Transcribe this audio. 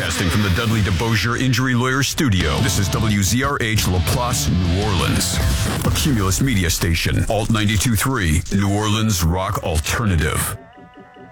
Broadcasting from the Dudley DeBosier Injury Lawyer Studio. This is WZRH LaPlace, New Orleans. A Cumulus media station. Alt 92.3, New Orleans Rock Alternative.